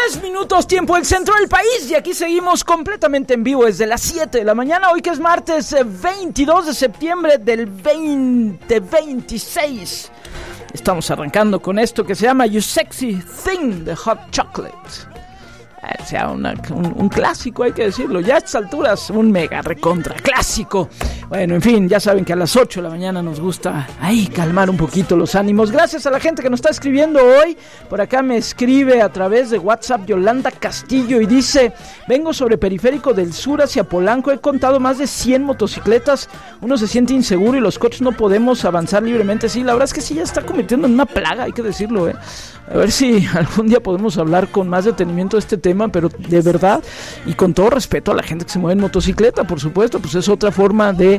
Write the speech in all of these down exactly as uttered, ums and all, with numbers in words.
diez minutos, tiempo del centro del país, y aquí seguimos completamente en vivo desde las siete de la mañana, hoy que es martes veintidós de septiembre del veinte veintiséis. Estamos arrancando con esto que se llama You Sexy Thing de Hot Chocolate. O sea, una, un, un clásico, hay que decirlo, ya a estas alturas, un mega recontra clásico. Bueno, en fin, ya saben que a las ocho de la mañana nos gusta ahí calmar un poquito los ánimos. Gracias a la gente que nos está escribiendo hoy. Por acá me escribe a través de WhatsApp Yolanda Castillo y dice: vengo sobre Periférico del Sur hacia Polanco, he contado más de cien motocicletas, uno se siente inseguro y los coches no podemos avanzar libremente. Sí, la verdad es que sí, ya está convirtiendo en una plaga, hay que decirlo, eh. A ver si algún día podemos hablar con más detenimiento de este tema, pero de verdad, y con todo respeto a la gente que se mueve en motocicleta, por supuesto, pues es otra forma de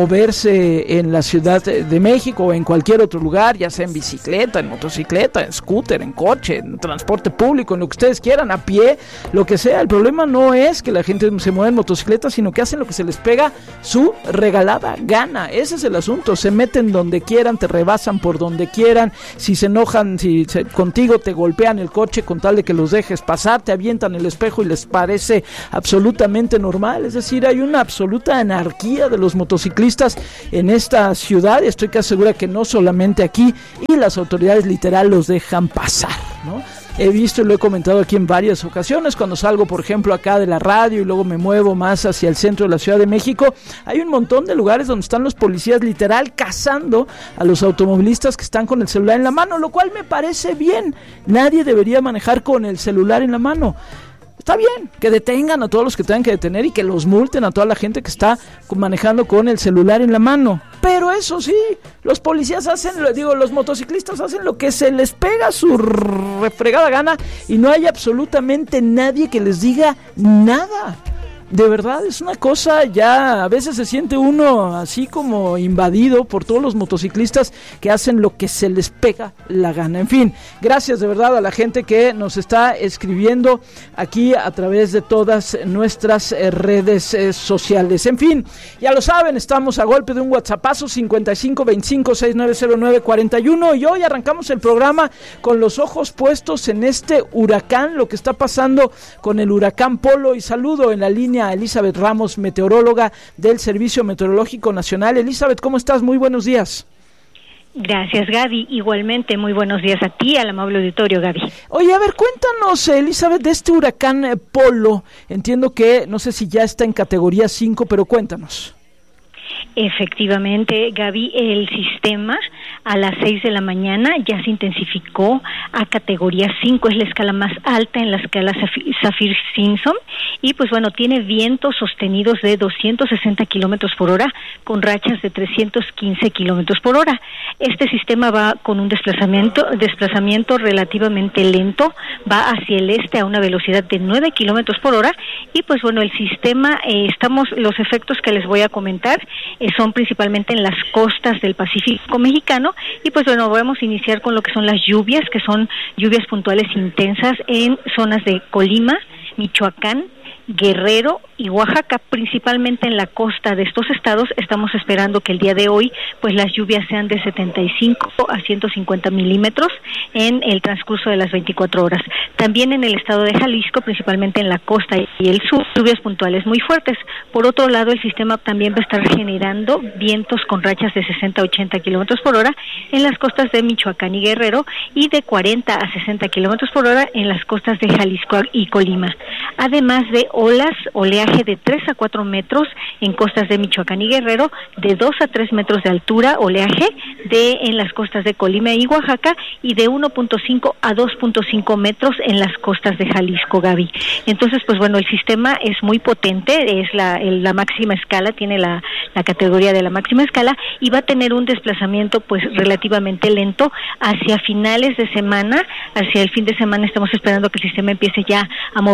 moverse en la Ciudad de México o en cualquier otro lugar, ya sea en bicicleta, en motocicleta, en scooter, en coche, en transporte público, en lo que ustedes quieran, a pie, lo que sea. El problema no es que la gente se mueva en motocicleta, sino que hacen lo que se les pega su regalada gana. Ese es el asunto, se meten donde quieran, te rebasan por donde quieran, si se enojan, si se, contigo te golpean el coche con tal de que los dejes pasar, te avientan el espejo y les parece absolutamente normal. Es decir, hay una absoluta anarquía de los motociclistas en esta ciudad, y estoy casi segura que no solamente aquí, y las autoridades literal los dejan pasar, ¿no? He visto y lo he comentado aquí en varias ocasiones, cuando salgo, por ejemplo, acá de la radio y luego me muevo más hacia el centro de la Ciudad de México, hay un montón de lugares donde están los policías literal cazando a los automovilistas que están con el celular en la mano, lo cual me parece bien. Nadie debería manejar con el celular en la mano. Está bien, que detengan a todos los que tengan que detener y que los multen a toda la gente que está manejando con el celular en la mano. Pero eso sí, los policías hacen, digo, los motociclistas hacen lo que se les pega su refregada gana y no hay absolutamente nadie que les diga nada. De verdad, es una cosa ya, a veces se siente uno así como invadido por todos los motociclistas que hacen lo que se les pega la gana. En fin, gracias de verdad a la gente que nos está escribiendo aquí a través de todas nuestras eh, redes eh, sociales. En fin, ya lo saben, estamos a golpe de un WhatsAppazo cincuenta y cinco veinticinco sesenta y nueve cero nueve cuarenta y uno, y hoy arrancamos el programa con los ojos puestos en este huracán, lo que está pasando con el huracán Polo, y saludo en la línea a Elizabeth Ramos, meteoróloga del Servicio Meteorológico Nacional. Elizabeth, ¿cómo estás? Muy buenos días. Gracias, Gaby. Igualmente, muy buenos días a ti, al amable auditorio, Gaby. Oye, a ver, cuéntanos, Elizabeth, de este huracán eh, Polo. Entiendo que, no sé si ya está en categoría cinco, pero cuéntanos. Efectivamente, Gaby, el sistema a las seis de la mañana ya se intensificó a categoría cinco, es la escala más alta en la escala Saffir-Simpson, y pues bueno, tiene vientos sostenidos de doscientos sesenta kilómetros por hora con rachas de trescientos quince kilómetros por hora. Este sistema va con un desplazamiento, desplazamiento relativamente lento, va hacia el este a una velocidad de nueve kilómetros por hora, y pues bueno, el sistema, eh, estamos, los efectos que les voy a comentar Eh, son principalmente en las costas del Pacífico mexicano, y pues bueno, vamos a iniciar con lo que son las lluvias, que son lluvias puntuales intensas en zonas de Colima, Michoacán, Guerrero y Oaxaca, principalmente en la costa de estos estados. Estamos esperando que el día de hoy pues las lluvias sean de setenta y cinco a ciento cincuenta milímetros en el transcurso de las veinticuatro horas. También en el estado de Jalisco, principalmente en la costa y el sur, lluvias puntuales muy fuertes. Por otro lado, el sistema también va a estar generando vientos con rachas de sesenta a ochenta kilómetros por hora en las costas de Michoacán y Guerrero, y de cuarenta a sesenta kilómetros por hora en las costas de Jalisco y Colima. Además de olas, oleaje de tres a cuatro metros en costas de Michoacán y Guerrero, de dos a tres metros de altura, oleaje de en las costas de Colima y Oaxaca, y de uno punto cinco a dos punto cinco metros en las costas de Jalisco, Gaby. Entonces, pues bueno, el sistema es muy potente, es la, el, la máxima escala, tiene la, la categoría de la máxima escala, y va a tener un desplazamiento pues relativamente lento hacia finales de semana. Hacia el fin de semana estamos esperando que el sistema empiece ya a moverse con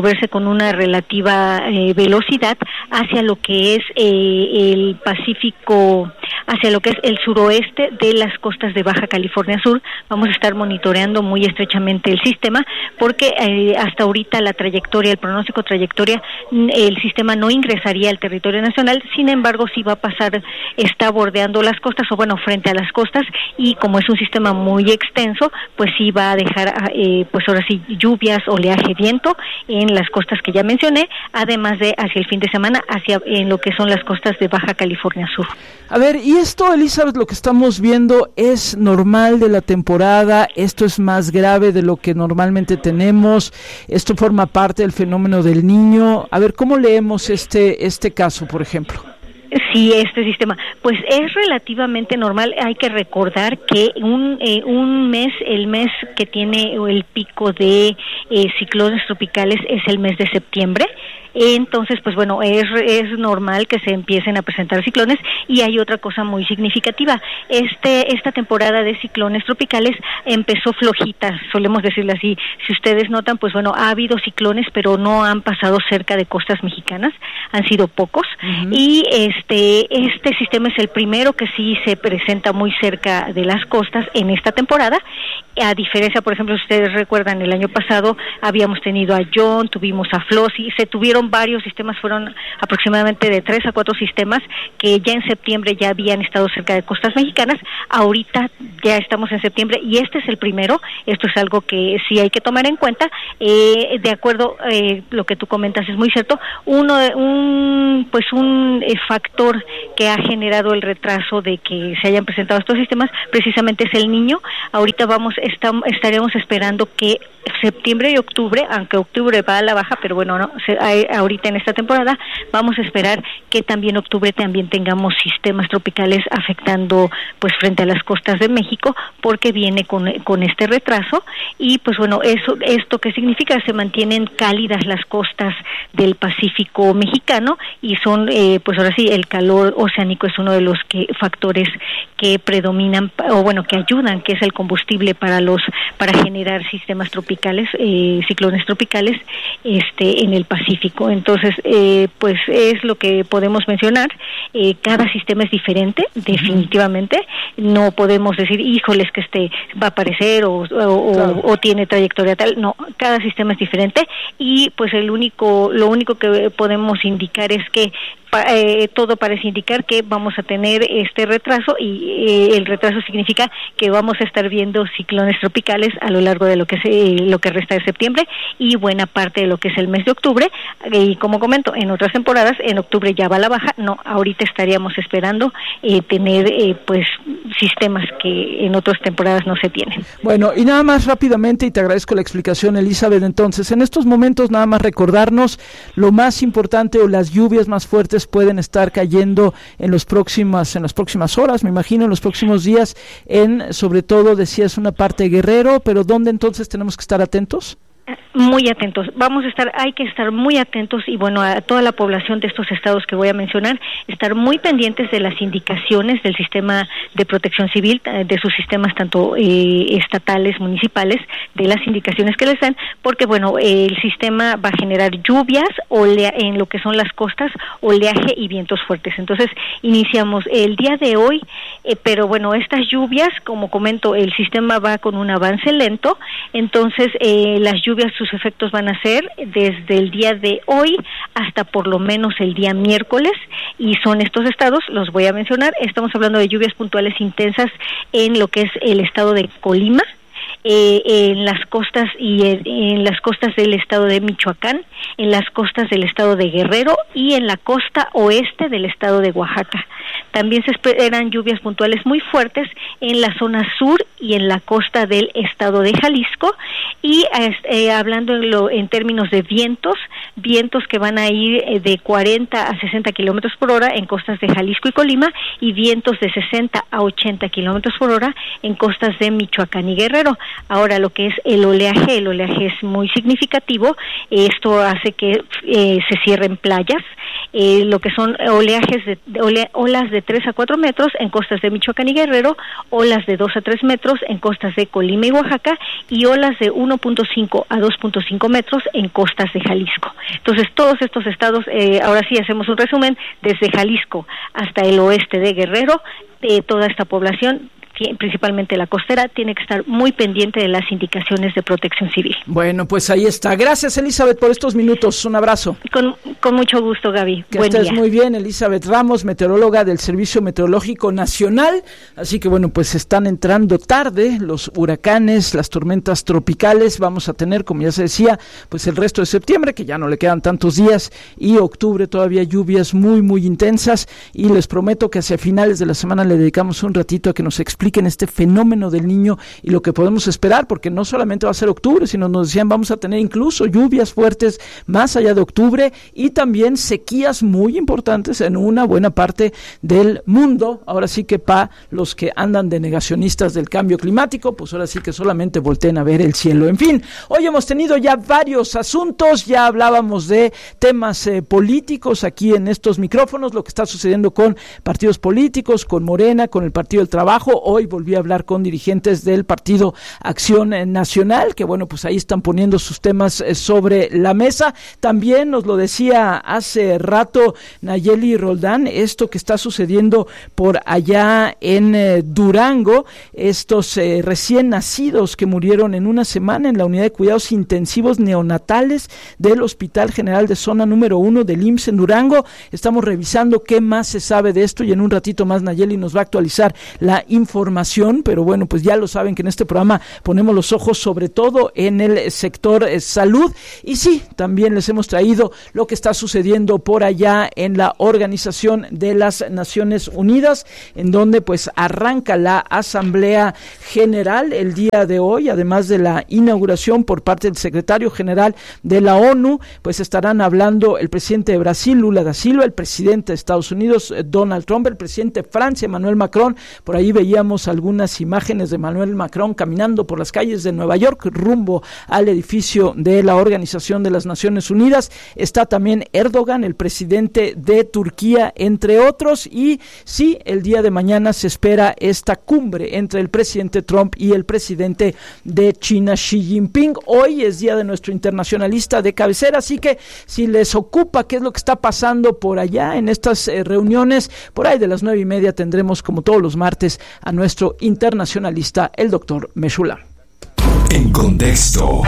una relativa eh, velocidad hacia lo que es eh, el Pacífico, hacia lo que es el suroeste de las costas de Baja California Sur. Vamos a estar monitoreando muy estrechamente el sistema porque eh, hasta ahorita la trayectoria, el pronóstico trayectoria, el sistema no ingresaría al territorio nacional, sin embargo sí va a pasar, está bordeando las costas o bueno, frente a las costas, y como es un sistema muy extenso, pues sí va a dejar eh, pues ahora sí lluvias, oleaje, viento en las costas que ya mencioné, además de hacia el fin de semana hacia en lo que son las costas de Baja California Sur. A ver, y esto, Elizabeth, lo que estamos viendo es normal de la temporada, esto es más grave de lo que normalmente tenemos, esto forma parte del fenómeno del Niño. A ver, ¿cómo leemos este este caso, por ejemplo? Sí, este sistema, pues es relativamente normal. Hay que recordar que un eh, un mes, el mes que tiene el pico de eh, ciclones tropicales es el mes de septiembre. Entonces, pues bueno, es es normal que se empiecen a presentar ciclones, y hay otra cosa muy significativa. Este esta temporada de ciclones tropicales empezó flojita, solemos decirlo así. Si ustedes notan, pues bueno, ha habido ciclones, pero no han pasado cerca de costas mexicanas, han sido pocos. Uh-huh. Y este este sistema es el primero que sí se presenta muy cerca de las costas en esta temporada. A diferencia, por ejemplo, si ustedes recuerdan, el año pasado habíamos tenido a John, tuvimos a Flossie, se tuvieron varios sistemas, fueron aproximadamente de tres a cuatro sistemas que ya en septiembre ya habían estado cerca de costas mexicanas. Ahorita ya estamos en septiembre y este es el primero. Esto es algo que sí hay que tomar en cuenta. Eh, de acuerdo, eh, lo que tú comentas es muy cierto. Uno, un, pues un eh, factor que ha generado el retraso de que se hayan presentado estos sistemas precisamente es el Niño. Ahorita vamos, estamos, estaremos esperando que septiembre y octubre, aunque octubre va a la baja, pero bueno, no, se, hay, ahorita en esta temporada vamos a esperar que también octubre también tengamos sistemas tropicales afectando pues frente a las costas de México, porque viene con, con este retraso. Y pues bueno, eso esto qué significa, se mantienen cálidas las costas del Pacífico mexicano, y son eh, pues ahora sí el calor oceánico es uno de los que factores que predominan o bueno que ayudan, que es el combustible para los para generar sistemas tropicales, eh, ciclones tropicales este en el Pacífico. Entonces eh, pues es lo que podemos mencionar. Eh, cada sistema es diferente, definitivamente. No podemos decir, híjoles, que este va a aparecer o, o, claro. o, o tiene trayectoria tal. No, cada sistema es diferente, y pues el único lo único que podemos indicar es que Eh, todo parece indicar que vamos a tener este retraso, y eh, el retraso significa que vamos a estar viendo ciclones tropicales a lo largo de lo que es eh, lo que resta de septiembre y buena parte de lo que es el mes de octubre. Y como comento, en otras temporadas, en octubre ya va a la baja. No, ahorita estaríamos esperando eh, tener eh, pues sistemas que en otras temporadas no se tienen. Bueno, y nada más rápidamente, y te agradezco la explicación, Elizabeth. Entonces, en estos momentos nada más recordarnos lo más importante, o las lluvias más fuertes pueden estar cayendo en los próximas en las próximas horas, me imagino, en los próximos días, en sobre todo decías una parte de Guerrero, pero ¿dónde entonces tenemos que estar atentos? Muy atentos, vamos a estar, hay que estar muy atentos, y bueno, a toda la población de estos estados que voy a mencionar, estar muy pendientes de las indicaciones del sistema de protección civil, de sus sistemas tanto eh, estatales, municipales, de las indicaciones que les dan, porque bueno, eh, el sistema va a generar lluvias, olea, en lo que son las costas, oleaje y vientos fuertes. Entonces, iniciamos el día de hoy, eh, pero bueno, estas lluvias, como comento, el sistema va con un avance lento, entonces eh, las lluvias, sus efectos van a ser desde el día de hoy hasta por lo menos el día miércoles, y son estos estados, los voy a mencionar. Estamos hablando de lluvias puntuales intensas en lo que es el estado de Colima, eh, en las costas y en, en las costas del estado de Michoacán, en las costas del estado de Guerrero y en la costa oeste del estado de Oaxaca. También se esperan lluvias puntuales muy fuertes en la zona sur y en la costa del estado de Jalisco. Y eh, hablando en, lo, en términos de vientos, vientos que van a ir eh, de cuarenta a sesenta kilómetros por hora en costas de Jalisco y Colima, y vientos de sesenta a ochenta kilómetros por hora en costas de Michoacán y Guerrero. Ahora, lo que es el oleaje, el oleaje es muy significativo. Esto hace que eh, se cierren playas. Eh, lo que son oleajes de, de ole, olas de tres a cuatro metros en costas de Michoacán y Guerrero, olas de dos a tres metros en costas de Colima y Oaxaca, y olas de uno punto cinco a dos punto cinco metros en costas de Jalisco. Entonces, todos estos estados, eh, ahora sí hacemos un resumen, desde Jalisco hasta el oeste de Guerrero, eh, toda esta población, principalmente la costera, tiene que estar muy pendiente de las indicaciones de protección civil. Bueno, pues ahí está. Gracias, Elizabeth, por estos minutos. Un abrazo. Con, con mucho gusto, Gaby. Que Buen estés día. muy bien. Elizabeth Ramos, meteoróloga del Servicio Meteorológico Nacional. Así que bueno, pues están entrando tarde los huracanes, las tormentas tropicales. Vamos a tener, como ya se decía, pues el resto de septiembre, que ya no le quedan tantos días, y octubre todavía lluvias muy, muy intensas. Y les prometo que hacia finales de la semana le dedicamos un ratito a que nos explique en este fenómeno del Niño y lo que podemos esperar, porque no solamente va a ser octubre, sino nos decían vamos a tener incluso lluvias fuertes más allá de octubre y también sequías muy importantes en una buena parte del mundo. Ahora sí que para los que andan de negacionistas del cambio climático, pues ahora sí que solamente volteen a ver el cielo. En fin, hoy hemos tenido ya varios asuntos, ya hablábamos de temas eh, políticos aquí en estos micrófonos, lo que está sucediendo con partidos políticos, con Morena, con el Partido del Trabajo. Hoy volví a hablar con dirigentes del Partido Acción Nacional, que bueno, pues ahí están poniendo sus temas sobre la mesa. También nos lo decía hace rato Nayeli Roldán, esto que está sucediendo por allá en eh, Durango, estos eh, recién nacidos que murieron en una semana en la unidad de cuidados intensivos neonatales del Hospital General de Zona número uno del I M S S en Durango. Estamos revisando qué más se sabe de esto y en un ratito más Nayeli nos va a actualizar la información. Pero bueno, pues ya lo saben que en este programa ponemos los ojos sobre todo en el sector eh, salud, y sí, también les hemos traído lo que está sucediendo por allá en la Organización de las Naciones Unidas, en donde pues arranca la Asamblea General el día de hoy, además de la inauguración por parte del secretario general de la ONU, pues estarán hablando el presidente de Brasil, Lula da Silva, el presidente de Estados Unidos, Donald Trump, el presidente de Francia, Emmanuel Macron. Por ahí veíamos algunas imágenes de Emmanuel Macron caminando por las calles de Nueva York rumbo al edificio de la Organización de las Naciones Unidas. Está también Erdogan, el presidente de Turquía, entre otros, y sí, el día de mañana se espera esta cumbre entre el presidente Trump y el presidente de China, Xi Jinping. Hoy es día de nuestro internacionalista de cabecera, así que si les ocupa qué es lo que está pasando por allá en estas eh, reuniones, por ahí de las nueve y media tendremos, como todos los martes, a nuestro internacionalista, el doctor Meshulam. En contexto.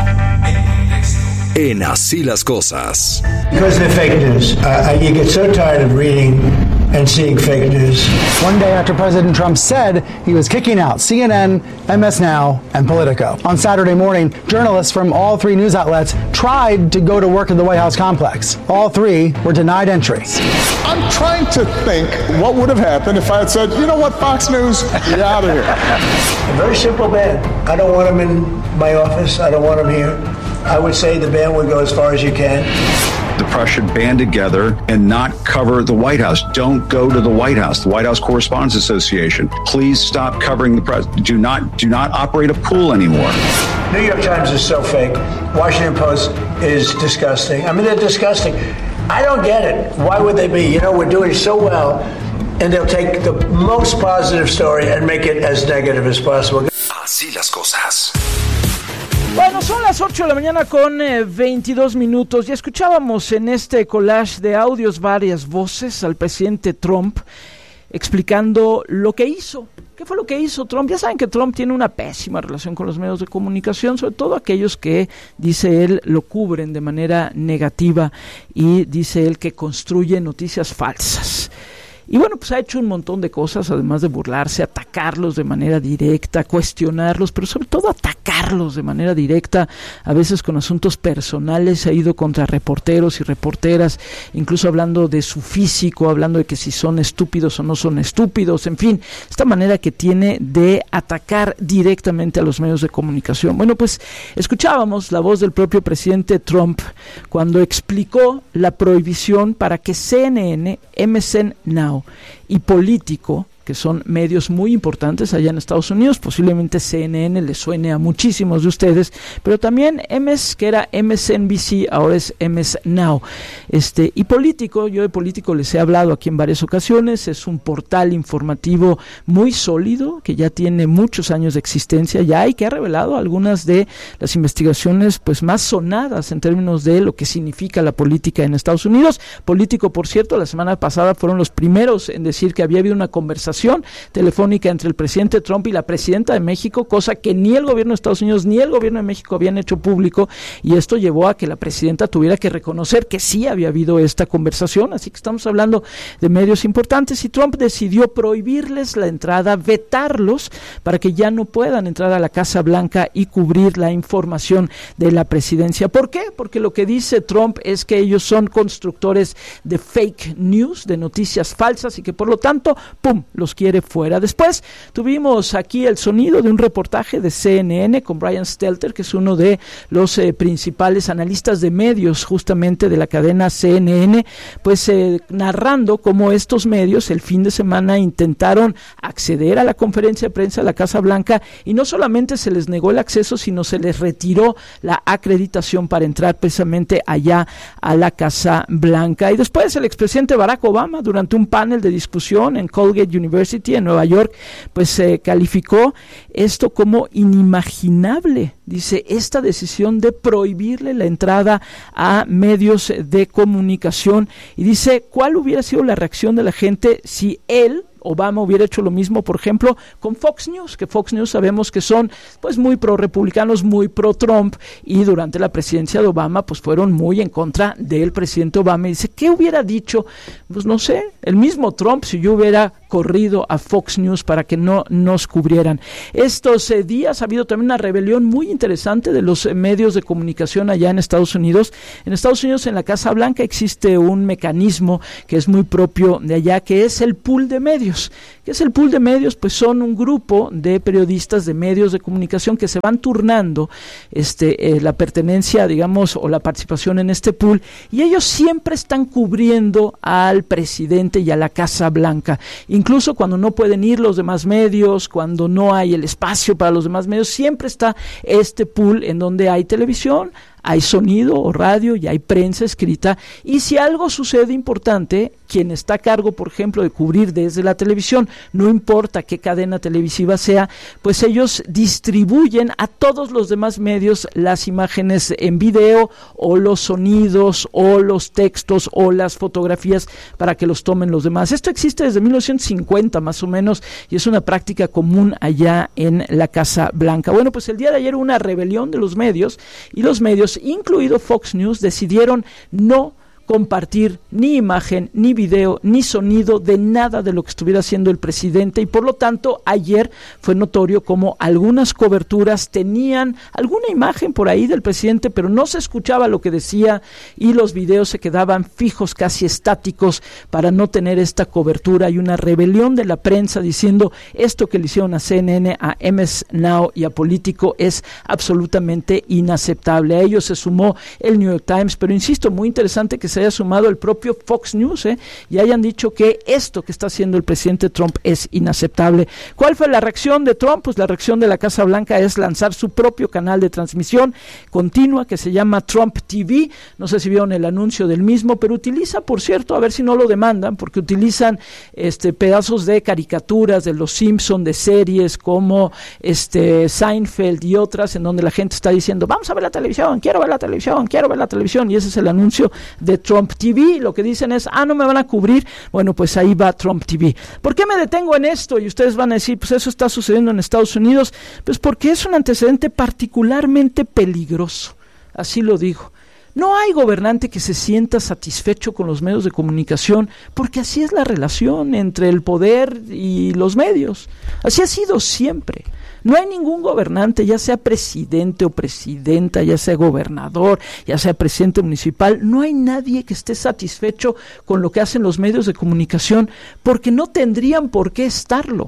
En Así las Cosas. Because of the fake news. Uh, you get so tired of reading and seeing fake news. One day after President Trump said he was kicking out C N N, M S Now, and Politico. On Saturday morning, journalists from all three news outlets tried to go to work at the White House complex. All three were denied entry. I'm trying to think what would have happened if I had said, you know what, Fox News, you're out of here. A very simple ban. I don't want him in my office. I don't want him here. I would say the ban would go as far as you can. The press should band together and not cover the White House. Don't go to the White House, the White House Correspondents Association. Please stop covering the press. Do not, do not operate a pool anymore. New York Times is so fake. Washington Post is disgusting. I mean, they're disgusting. I don't get it. Why would they be? You know, we're doing so well, and they'll take the most positive story and make it as negative as possible. Así las cosas. Bueno, son las ocho de la mañana con eh, veintidós minutos y escuchábamos en este collage de audios varias voces al presidente Trump explicando lo que hizo. ¿Qué fue lo que hizo Trump? Ya saben que Trump tiene una pésima relación con los medios de comunicación, sobre todo aquellos que, dice él, lo cubren de manera negativa y dice él que construye noticias falsas. Y bueno, pues ha hecho un montón de cosas, además de burlarse, atacarlos de manera directa, cuestionarlos, pero sobre todo atacarlos de manera directa, a veces con asuntos personales. Ha ido contra reporteros y reporteras, incluso hablando de su físico, hablando de que si son estúpidos o no son estúpidos, en fin, esta manera que tiene de atacar directamente a los medios de comunicación. Bueno, pues escuchábamos la voz del propio presidente Trump cuando explicó la prohibición para que C N N, M S N Now y Político que son medios muy importantes allá en Estados Unidos. Posiblemente C N N le suene a muchísimos de ustedes, pero también M S, que era M S N B C, ahora es M S Now. Este, y Político, yo de Político les he hablado aquí en varias ocasiones, es un portal informativo muy sólido, que ya tiene muchos años de existencia ya y que ha revelado algunas de las investigaciones pues más sonadas en términos de lo que significa la política en Estados Unidos. Político, por cierto, la semana pasada fueron los primeros en decir que había habido una conversación telefónica entre el presidente Trump y la presidenta de México, cosa que ni el gobierno de Estados Unidos ni el gobierno de México habían hecho público, y esto llevó a que la presidenta tuviera que reconocer que sí había habido esta conversación. Así que estamos hablando de medios importantes, y Trump decidió prohibirles la entrada, vetarlos para que ya no puedan entrar a la Casa Blanca y cubrir la información de la presidencia. ¿Por qué? Porque lo que dice Trump es que ellos son constructores de fake news, de noticias falsas, y que por lo tanto, ¡pum!, los quiere fuera. Después tuvimos aquí el sonido de un reportaje de C N N con Brian Stelter, que es uno de los eh, principales analistas de medios justamente de la cadena C N N, pues eh, narrando cómo estos medios el fin de semana intentaron acceder a la conferencia de prensa de la Casa Blanca, y no solamente se les negó el acceso, sino se les retiró la acreditación para entrar precisamente allá a la Casa Blanca. Y después el expresidente Barack Obama, durante un panel de discusión en Colgate University en Nueva York, pues se eh, calificó esto como inimaginable. Dice, esta decisión de prohibirle la entrada a medios de comunicación, y dice, ¿cuál hubiera sido la reacción de la gente si él, Obama, hubiera hecho lo mismo, por ejemplo, con Fox News? Que Fox News sabemos que son pues muy pro-republicanos, muy pro-Trump, y durante la presidencia de Obama pues fueron muy en contra del presidente Obama. Y dice, ¿qué hubiera dicho? Pues no sé, el mismo Trump, si yo hubiera corrido a Fox News para que no nos cubrieran. Estos eh, días ha habido también una rebelión muy interesante de los eh, medios de comunicación allá en Estados Unidos. En Estados Unidos, en la Casa Blanca, existe un mecanismo que es muy propio de allá, que es el pool de medios. ¿Qué es el pool de medios? Pues son un grupo de periodistas de medios de comunicación que se van turnando este, eh, la pertenencia, digamos, o la participación en este pool, y ellos siempre están cubriendo al presidente y a la Casa Blanca. Incluso cuando no pueden ir los demás medios, cuando no hay el espacio para los demás medios, siempre está este pool en donde hay televisión, hay sonido o radio y hay prensa escrita, y si algo sucede importante, quien está a cargo, por ejemplo, de cubrir desde la televisión, no importa qué cadena televisiva sea, pues ellos distribuyen a todos los demás medios las imágenes en video, o los sonidos, o los textos, o las fotografías, para que los tomen los demás. Esto existe desde mil novecientos cincuenta más o menos, y es una práctica común allá en la Casa Blanca. Bueno, pues el día de ayer hubo una rebelión de los medios, y los medios, incluido Fox News, decidieron no compartir ni imagen, ni video, ni sonido de nada de lo que estuviera haciendo el presidente, y por lo tanto ayer fue notorio como algunas coberturas tenían alguna imagen por ahí del presidente, pero no se escuchaba lo que decía, y los videos se quedaban fijos, casi estáticos, para no tener esta cobertura. Hay una rebelión de la prensa diciendo esto que le hicieron a C N N, a M S Now y a Político es absolutamente inaceptable. A ellos se sumó el New York Times, pero insisto, muy interesante que se haya sumado el propio Fox News, ¿eh? y hayan dicho que esto que está haciendo el presidente Trump es inaceptable. ¿Cuál fue la reacción de Trump? Pues la reacción de la Casa Blanca es lanzar su propio canal de transmisión continua que se llama Trump T V. No sé si vieron el anuncio del mismo, pero utiliza, por cierto, a ver si no lo demandan, porque utilizan este pedazos de caricaturas de los Simpson, de series como este Seinfeld y otras, en donde la gente está diciendo, vamos a ver la televisión, quiero ver la televisión, quiero ver la televisión, y ese es el anuncio de Trump T V. Lo que dicen es, ah, no me van a cubrir. Bueno, pues ahí va Trump T V. ¿Por qué me detengo en esto? Y ustedes van a decir, pues eso está sucediendo en Estados Unidos. Pues porque es un antecedente particularmente peligroso. Así lo digo. No hay gobernante que se sienta satisfecho con los medios de comunicación, porque así es la relación entre el poder y los medios. Así ha sido siempre. No hay ningún gobernante, ya sea presidente o presidenta, ya sea gobernador, ya sea presidente municipal, no hay nadie que esté satisfecho con lo que hacen los medios de comunicación, porque no tendrían por qué estarlo.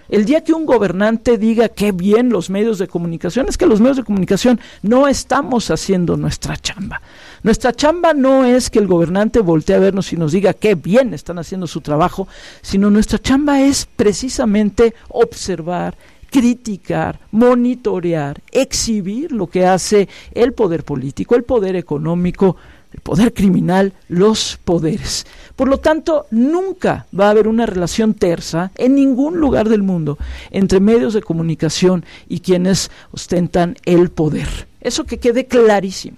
El día que un gobernante diga qué bien los medios de comunicación, es que los medios de comunicación no estamos haciendo nuestra chamba. Nuestra chamba no es que el gobernante voltee a vernos y nos diga qué bien están haciendo su trabajo, sino nuestra chamba es precisamente observar, criticar, monitorear, exhibir lo que hace el poder político, el poder económico, el poder criminal, los poderes. Por lo tanto, nunca va a haber una relación tersa en ningún lugar del mundo entre medios de comunicación y quienes ostentan el poder. Eso que quede clarísimo.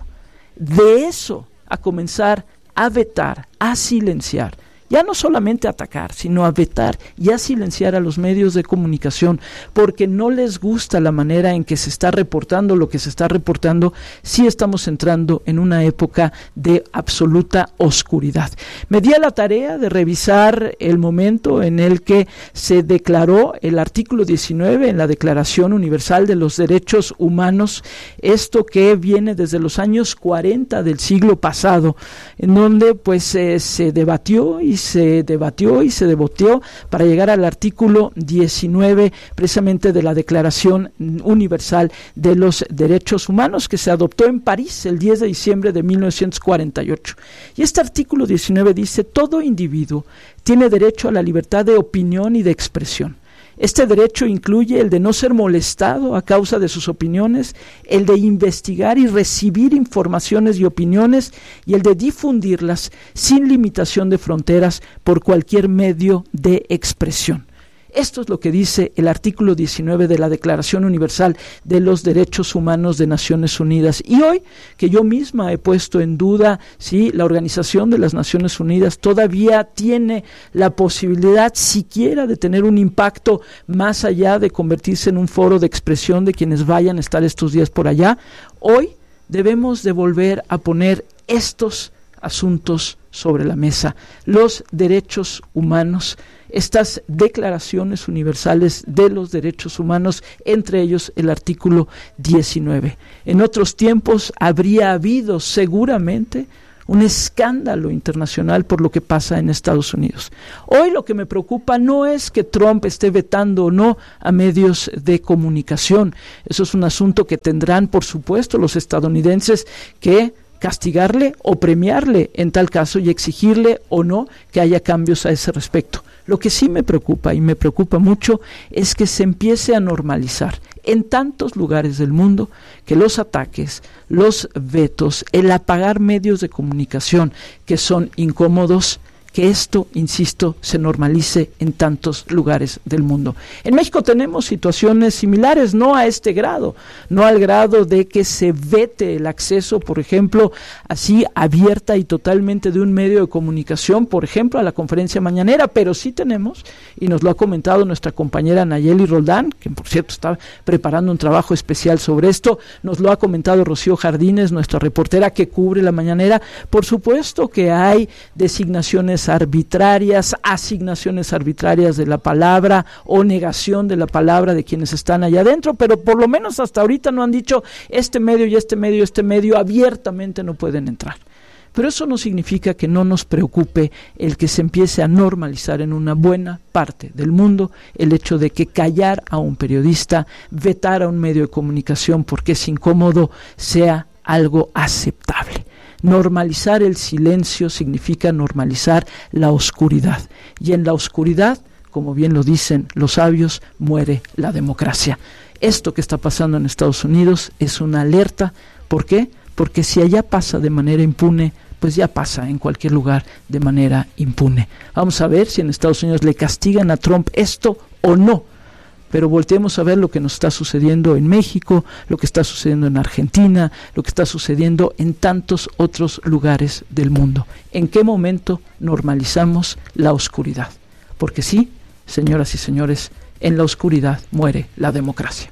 De eso a comenzar a vetar, a silenciar, ya no solamente a atacar, sino a vetar y a silenciar a los medios de comunicación porque no les gusta la manera en que se está reportando lo que se está reportando, sí estamos entrando en una época de absoluta oscuridad. Me di a la tarea de revisar el momento en el que se declaró el artículo diecinueve en la Declaración Universal de los Derechos Humanos, esto que viene desde los años cuarenta del siglo pasado, en donde pues eh, se debatió y se debatió y se debatió para llegar al artículo diecinueve precisamente de la Declaración Universal de los Derechos Humanos, que se adoptó en París el diez de diciembre de mil novecientos cuarenta y ocho. Y este artículo diecinueve dice: todo individuo tiene derecho a la libertad de opinión y de expresión. Este derecho incluye el de no ser molestado a causa de sus opiniones, el de investigar y recibir informaciones y opiniones, y el de difundirlas sin limitación de fronteras por cualquier medio de expresión. Esto es lo que dice el artículo diecinueve de la Declaración Universal de los Derechos Humanos de Naciones Unidas. Y hoy, que yo misma he puesto en duda si la Organización de las Naciones Unidas todavía tiene la posibilidad siquiera de tener un impacto más allá de convertirse en un foro de expresión de quienes vayan a estar estos días por allá, hoy debemos de volver a poner estos asuntos sobre la mesa. Los derechos humanos, estas declaraciones universales de los derechos humanos, entre ellos el artículo diecinueve. En otros tiempos habría habido seguramente un escándalo internacional por lo que pasa en Estados Unidos. Hoy lo que me preocupa no es que Trump esté vetando o no a medios de comunicación. Eso es un asunto que tendrán, por supuesto, los estadounidenses que castigarle o premiarle en tal caso y exigirle o no que haya cambios a ese respecto. Lo que sí me preocupa y me preocupa mucho es que se empiece a normalizar en tantos lugares del mundo que los ataques, los vetos, el apagar medios de comunicación que son incómodos, que esto, insisto, se normalice en tantos lugares del mundo. En México tenemos situaciones similares, no a este grado, no al grado de que se vete el acceso, por ejemplo, así abierta y totalmente de un medio de comunicación, por ejemplo, a la conferencia mañanera, pero sí tenemos, y nos lo ha comentado nuestra compañera Nayeli Roldán, que por cierto está preparando un trabajo especial sobre esto, nos lo ha comentado Rocío Jardines, nuestra reportera que cubre la mañanera. Por supuesto que hay designaciones arbitrarias, asignaciones arbitrarias de la palabra o negación de la palabra de quienes están allá adentro, pero por lo menos hasta ahorita no han dicho este medio y este medio, este medio abiertamente no pueden entrar. Pero eso no significa que no nos preocupe el que se empiece a normalizar en una buena parte del mundo el hecho de que callar a un periodista, vetar a un medio de comunicación porque es incómodo, sea algo aceptable. Normalizar el silencio significa normalizar la oscuridad. Y en la oscuridad, como bien lo dicen los sabios, muere la democracia. Esto que está pasando en Estados Unidos es una alerta. ¿Por qué? Porque si allá pasa de manera impune, pues ya pasa en cualquier lugar de manera impune. Vamos a ver si en Estados Unidos le castigan a Trump esto o no. Pero volteemos a ver lo que nos está sucediendo en México, lo que está sucediendo en Argentina, lo que está sucediendo en tantos otros lugares del mundo. ¿En qué momento normalizamos la oscuridad? Porque sí, señoras y señores, en la oscuridad muere la democracia.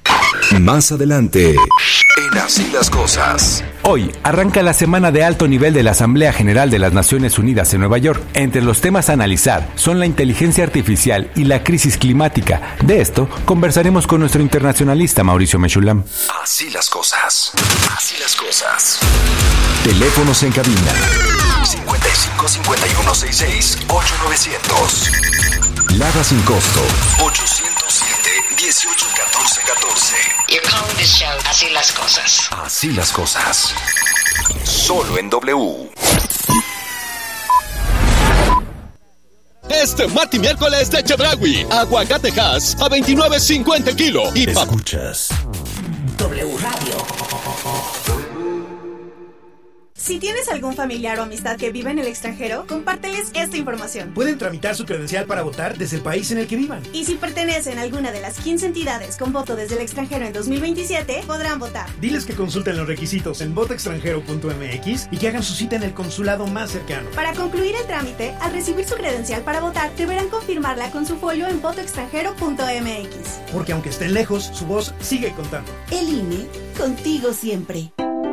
Más adelante, en Así las Cosas. Hoy arranca la semana de alto nivel de la Asamblea General de las Naciones Unidas en Nueva York. Entre los temas a analizar son la inteligencia artificial y la crisis climática. De esto conversaremos con nuestro internacionalista Mauricio Mechulam. Así las Cosas. Así las Cosas. Teléfonos en cabina. cincuenta y cinco, cincuenta y uno, sesenta y seis, ocho novecientos. Lada sin costo. ochocientos You're calling this show Así las Cosas. Así las Cosas. Solo en W. Este martes y miércoles de Chedraui, aguacate Hass a veintinueve cincuenta kilo. Y escuchas W Radio. Si tienes algún familiar o amistad que vive en el extranjero, compárteles esta información. Pueden tramitar su credencial para votar desde el país en el que vivan. Y si pertenecen a alguna de las quince entidades con voto desde el extranjero en dos mil veintisiete, podrán votar. Diles que consulten los requisitos en voto extranjero punto m x y que hagan su cita en el consulado más cercano. Para concluir el trámite, al recibir su credencial para votar, deberán confirmarla con su folio en voto extranjero punto m x. Porque aunque estén lejos, su voz sigue contando. El I N E, contigo siempre.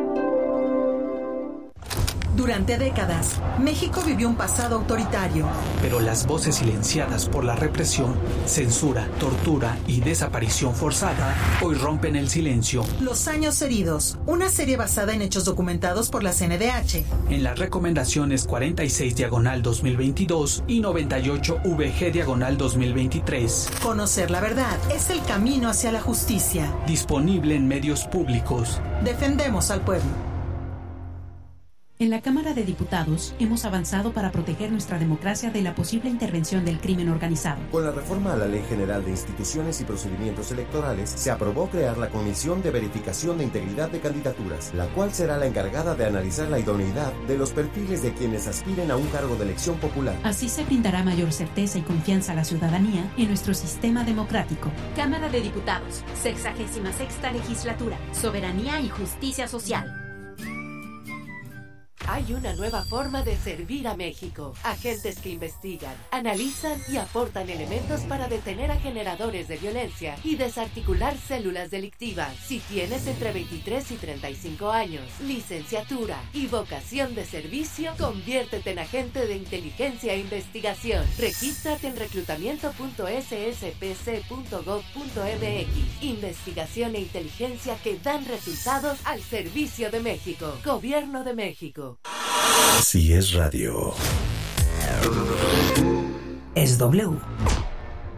Durante décadas, México vivió un pasado autoritario. Pero las voces silenciadas por la represión, censura, tortura y desaparición forzada hoy rompen el silencio. Los años heridos, una serie basada en hechos documentados por la C N D H. En las recomendaciones cuarenta y seis diagonal dos mil veintidós y noventa y ocho V G diagonal dos mil veintitrés. Conocer la verdad es el camino hacia la justicia. Disponible en medios públicos. Defendemos al pueblo. En la Cámara de Diputados hemos avanzado para proteger nuestra democracia de la posible intervención del crimen organizado. Con la reforma a la Ley General de Instituciones y Procedimientos Electorales, se aprobó crear la Comisión de Verificación de Integridad de Candidaturas, la cual será la encargada de analizar la idoneidad de los perfiles de quienes aspiren a un cargo de elección popular. Así se brindará mayor certeza y confianza a la ciudadanía en nuestro sistema democrático. Cámara de Diputados, sexagésima sexta legislatura, soberanía y justicia social. Hay una nueva forma de servir a México. Agentes que investigan, analizan y aportan elementos para detener a generadores de violencia y desarticular células delictivas. Si tienes entre veintitrés y treinta y cinco años, licenciatura y vocación de servicio, conviértete en agente de inteligencia e investigación. Regístrate en reclutamiento punto s s p c punto gov punto m x. Investigación e inteligencia que dan resultados al servicio de México. Gobierno de México. Así es radio. Es W.